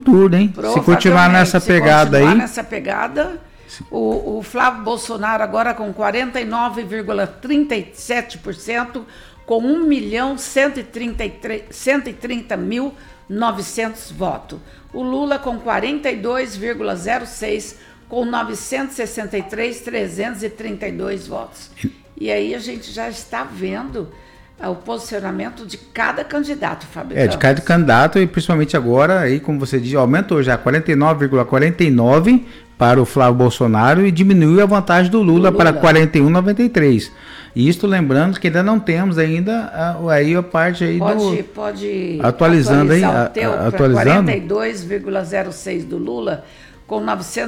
turno, hein? Se continuar nessa pegada aí. Nessa pegada, o Flávio Bolsonaro agora com 49,37%, com 1.130.900 votos. O Lula com 42,06%, com 963.332 votos. E aí a gente já está vendo o posicionamento de cada candidato, Fábio. De cada candidato, e principalmente agora, aí, como você diz, aumentou já 49,49 para o Flávio Bolsonaro e diminuiu a vantagem do Lula para 41,93. E isto lembrando que ainda não temos ainda aí a parte aí pode atualizando aí, atualizando 42,06 do Lula com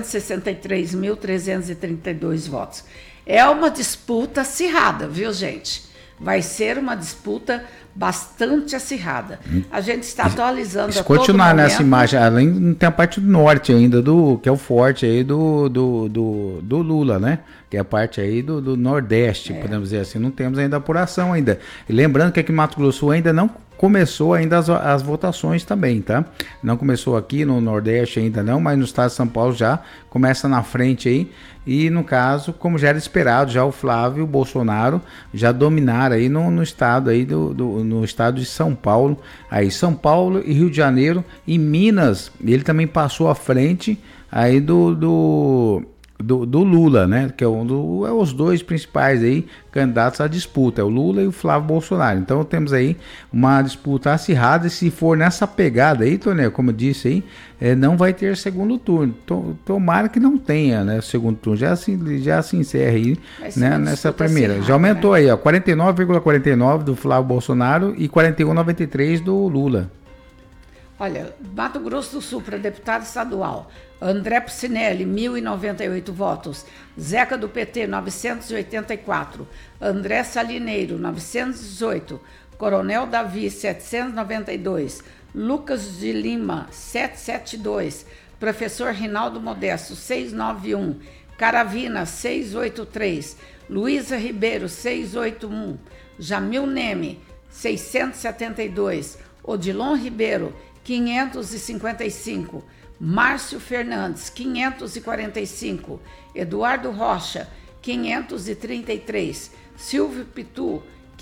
963.332 votos. É uma disputa acirrada, viu, gente? Vai ser uma disputa bastante acirrada. A gente está atualizando a todo momento. Se continuar nessa imagem, além tem a parte do norte ainda, que é o forte aí do Lula, né? Que é a parte aí do Nordeste, podemos dizer assim. Não temos ainda apuração ainda. E lembrando que aqui em Mato Grosso do Sul ainda não começou ainda as votações também, tá? Não começou aqui no Nordeste ainda não, mas no estado de São Paulo já começa na frente aí. E no caso, como já era esperado, já o Flávio Bolsonaro já dominar aí no estado aí no estado de São Paulo, aí São Paulo e Rio de Janeiro e Minas, ele também passou à frente aí do Lula, né? Que é os dois principais aí candidatos à disputa, é o Lula e o Flávio Bolsonaro. Então temos aí uma disputa acirrada, e se for nessa pegada aí, Tonel, como eu disse aí, não vai ter segundo turno. Tomara que não tenha, né? Segundo turno já se encerra aí, né? Nessa primeira. Acirrada, já aumentou, né? Aí, ó, 49,49 do Flávio Bolsonaro e 41,93 do Lula. Olha, Mato Grosso do Sul para deputado estadual, André Pucinelli, 1.098 votos. Zeca do PT, 984. André Salineiro, 918. Coronel Davi, 792. Lucas de Lima, 772. Professor Rinaldo Modesto, 691. Caravina, 683. Luísa Ribeiro, 681. Jamil Neme, 672. Odilon Ribeiro, 555. Márcio Fernandes, 545. Eduardo Rocha, 533. Silvio Pitu,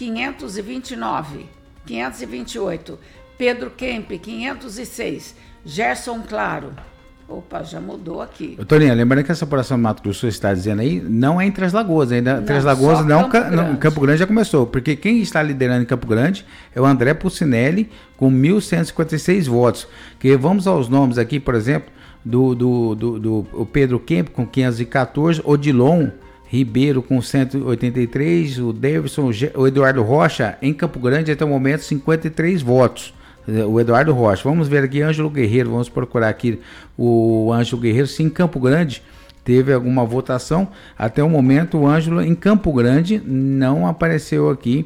528. Pedro Kemp, 506. Gerson Claro. Opa, já mudou aqui. Toninha, lembrando que essa apuração do Mato Grosso do Sul está dizendo aí, não é em Três Lagoas ainda. Três Lagoas não, Campo Grande já começou, porque quem está liderando em Campo Grande é o André Pucinelli com 1.156 votos. Que vamos aos nomes aqui, por exemplo, do Pedro Kemp com 514, Odilon Ribeiro com 183, o Davidson, o Eduardo Rocha em Campo Grande até o momento 53 votos. O Eduardo Rocha. Vamos ver aqui Ângelo Guerreiro, vamos procurar aqui o Ângelo Guerreiro, se em Campo Grande teve alguma votação. Até o momento o Ângelo em Campo Grande não apareceu aqui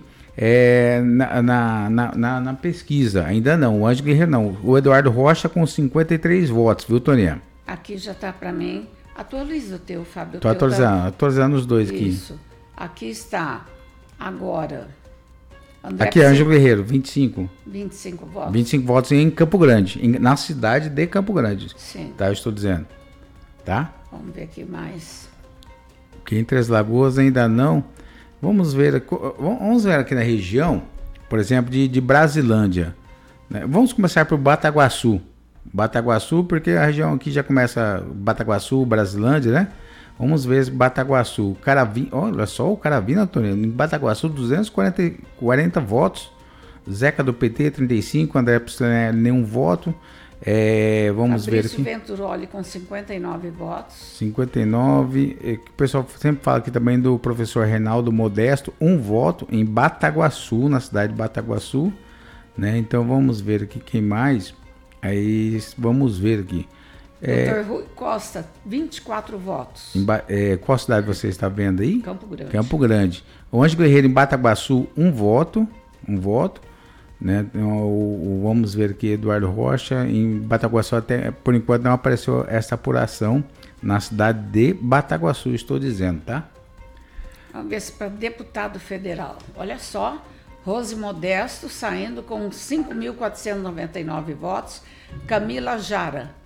na pesquisa, ainda não, o Ângelo Guerreiro não. O Eduardo Rocha com 53 votos, viu, Toninha? Aqui já está para mim. Atualiza o teu, Fábio. Estou atualizando os dois aqui. Isso. Aqui está agora. André aqui é Ângelo Guerreiro, 25 votos. 25 votos em Campo Grande, na cidade de Campo Grande. Sim. Tá, eu estou dizendo. Tá? Vamos ver aqui mais. Aqui em Três Lagoas ainda não. Vamos ver aqui na região, por exemplo, de Brasilândia. Né? Vamos começar por Bataguaçu. Porque a região aqui já começa Bataguaçu, Brasilândia, né? Vamos ver Bataguaçu. Caravina, olha só o Caravina, Antônio. Em Bataguaçu, 240 votos. Zeca do PT, 35. André Pucinelli, nenhum voto. Vamos ver aqui. Venturoli com 59 votos. 59. O pessoal sempre fala aqui também do professor Reinaldo Modesto. Um voto em Bataguaçu, na cidade de Bataguaçu. Né? Então vamos ver aqui quem mais. Aí vamos ver aqui. Dr. Rui Costa, 24 votos. Qual cidade você está vendo aí? Campo Grande. Campo Grande. O Ângelo Guerreiro em Bataguaçu, um voto. Né? Vamos ver aqui, Eduardo Rocha. Em Bataguaçu, até por enquanto não apareceu essa apuração na cidade de Bataguaçu, estou dizendo, tá? Vamos ver se para deputado federal. Olha só, Rose Modesto saindo com 5.499 votos. Camila Jara,